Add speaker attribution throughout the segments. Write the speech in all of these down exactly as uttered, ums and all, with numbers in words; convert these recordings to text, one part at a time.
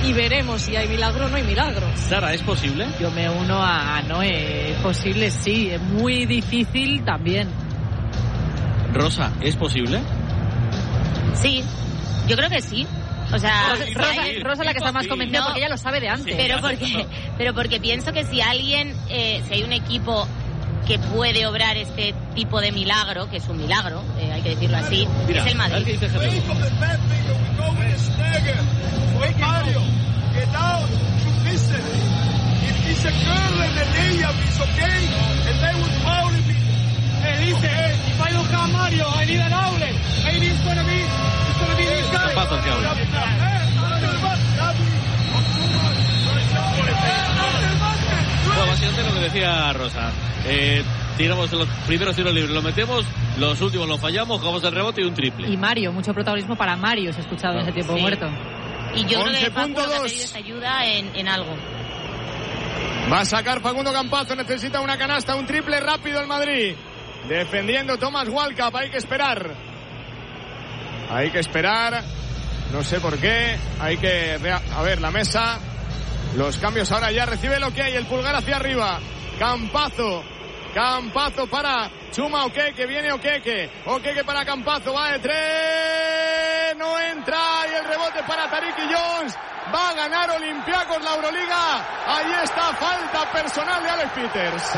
Speaker 1: y veremos si hay milagro o no hay milagro.
Speaker 2: Sara, ¿es posible?
Speaker 3: Yo me uno a Noé. Posible, sí. Es muy difícil también.
Speaker 2: Rosa, ¿es posible?
Speaker 4: Sí, yo creo que sí. O sea,
Speaker 3: Rosa,
Speaker 4: si
Speaker 3: Rosa,
Speaker 4: hay...
Speaker 3: Rosa es la que está más convencida
Speaker 4: no,
Speaker 3: porque ella lo sabe de antes.
Speaker 4: Pero porque, pero porque pienso que si alguien, eh, si hay un equipo que puede obrar este tipo de milagro, que es un milagro, eh, hay que decirlo así,
Speaker 2: Mira,
Speaker 4: es el Madrid.
Speaker 2: ¿qué dice Jesús?
Speaker 5: He dice, eh, if I don't have Mario, I need an outlet. Maybe it's gonna be, it's gonna be this guy.
Speaker 2: Campazo hacia ahora. No, básicamente lo que decía Rosa. Eh, tiramos los primeros tiros libres, lo metemos, los últimos los fallamos, jugamos el rebote y un triple.
Speaker 3: Y Mario, mucho protagonismo para Mario, se ha escuchado en ese tiempo
Speaker 4: Sí.
Speaker 3: muerto.
Speaker 4: Y yo creo que Facu lo que ha
Speaker 6: dos.
Speaker 4: pedido es ayuda en, en algo.
Speaker 6: Va a sacar Facundo Campazo, necesita una canasta, un triple rápido el Madrid. Defendiendo Thomas Walkup, hay que esperar. Hay que esperar. No sé por qué. Hay que... A ver, la mesa. Los cambios ahora ya recibe lo que hay. El pulgar hacia arriba. Campazo. Campazo para Chuma Okeke. Viene Okeke. Okeke para Campazo. Va de tres. No entra. Y el rebote para Tariq Jones. Va a ganar Olympiacos la Euroliga. Ahí está, falta personal de Alex Peters.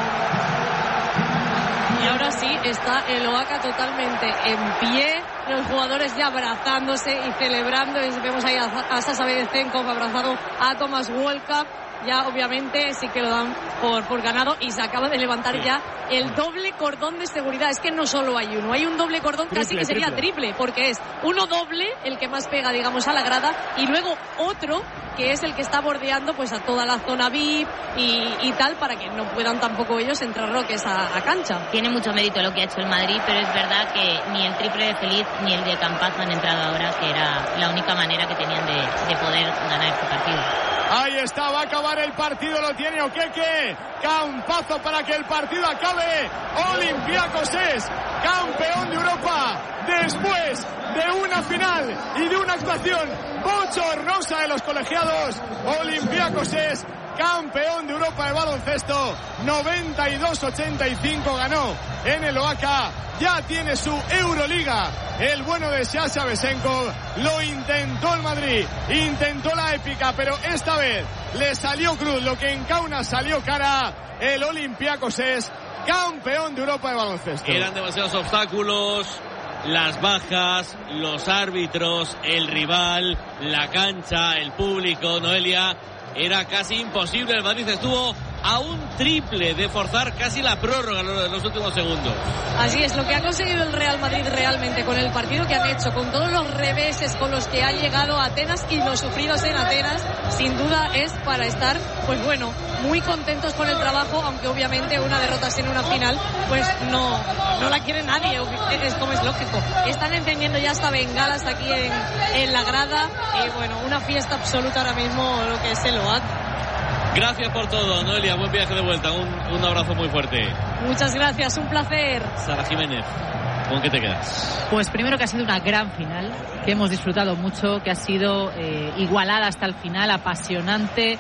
Speaker 1: Y ahora sí está el Oaxaca totalmente en pie, los jugadores ya abrazándose y celebrando. Y vemos ahí a, a Sasha Bezenkov abrazado a Thomas Walkup. Ya obviamente sí que lo dan por, por ganado y se acaba de levantar ya el doble cordón de seguridad. Es que no solo hay uno, hay un doble cordón, triple, casi que sería triple. triple, porque es uno doble, el que más pega, digamos, a la grada, y luego otro que es el que está bordeando pues a toda la zona V I P y, y tal, para que no puedan tampoco ellos entrar roques a, a cancha.
Speaker 4: Tiene mucho mérito lo que ha hecho el Madrid, pero es verdad que ni el triple de Feliz ni el de Campazo han entrado ahora, que era la única manera que tenían de, de poder ganar este partido.
Speaker 6: Ahí está, va a acabar el partido, lo tiene Okeke. Campazo para que el partido acabe. Olympiacos es campeón de Europa después de una final y de una actuación bochornosa de los colegiados. Olympiacos es campeón de Europa de baloncesto. noventa y dos ochenta y cinco ganó en el Oaxaca. Ya tiene su Euroliga. El bueno de Sasha Bezenkov. Lo intentó el Madrid. Intentó la épica, pero esta vez le salió cruz. Lo que en Kaunas salió cara. El Olympiacos es campeón de Europa de baloncesto.
Speaker 2: Eran demasiados obstáculos. Las bajas, los árbitros, el rival, la cancha, el público, Noelia. Era casi imposible. El Madrid estuvo a un triple de forzar casi la prórroga en los últimos segundos.
Speaker 1: Así es, lo que ha conseguido el Real Madrid realmente con el partido que han hecho, con todos los reveses con los que ha llegado a Atenas y los sufridos en Atenas, sin duda es para estar, pues bueno, muy contentos con el trabajo, aunque obviamente una derrota en una final, pues no, no la quiere nadie, es como es lógico. Están encendiendo ya hasta bengalas aquí en, en la grada y bueno, una fiesta absoluta ahora mismo lo que es el O A C.
Speaker 2: Gracias por todo, Noelia. Buen viaje de vuelta. Un, un abrazo muy fuerte.
Speaker 1: Muchas gracias, un placer.
Speaker 2: Sara Jiménez, ¿con qué te quedas?
Speaker 3: Pues primero que ha sido una gran final, que hemos disfrutado mucho, que ha sido eh, igualada hasta el final, apasionante,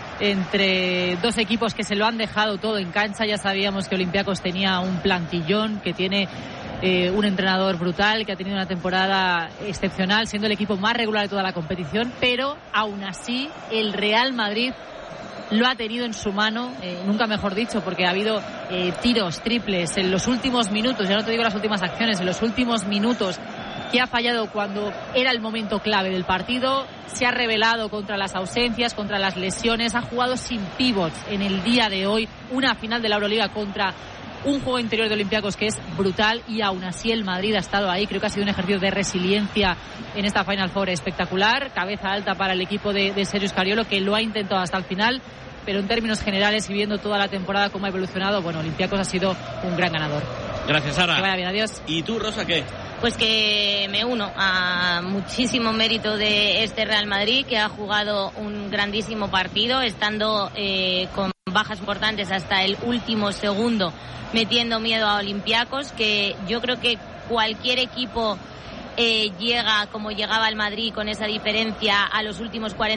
Speaker 3: entre dos equipos que se lo han dejado todo en cancha. Ya sabíamos que Olympiacos tenía un plantillón, que tiene eh, un entrenador brutal, que ha tenido una temporada excepcional, siendo el equipo más regular de toda la competición, pero aún así el Real Madrid lo ha tenido en su mano, eh, nunca mejor dicho, porque ha habido eh, tiros, triples en los últimos minutos, ya no te digo las últimas acciones, en los últimos minutos, que ha fallado cuando era el momento clave del partido. Se ha rebelado contra las ausencias, contra las lesiones, ha jugado sin pivots en el día de hoy, una final de la Euroliga contra un juego interior de Olympiacos que es brutal, y aún así el Madrid ha estado ahí. Creo que ha sido un ejercicio de resiliencia en esta Final Four espectacular, cabeza alta para el equipo de, de Sergio Scariolo, que lo ha intentado hasta el final, pero en términos generales y viendo toda la temporada cómo ha evolucionado, bueno, Olympiacos ha sido un gran ganador.
Speaker 2: Gracias, Sara.
Speaker 3: Que vaya bien, adiós.
Speaker 2: ¿Y tú, Rosa, qué?
Speaker 4: Pues que me uno a muchísimo mérito de este Real Madrid, que ha jugado un grandísimo partido, estando eh, con bajas importantes hasta el último segundo, metiendo miedo a Olympiacos, que yo creo que cualquier equipo eh, llega como llegaba el Madrid con esa diferencia a los últimos cuarenta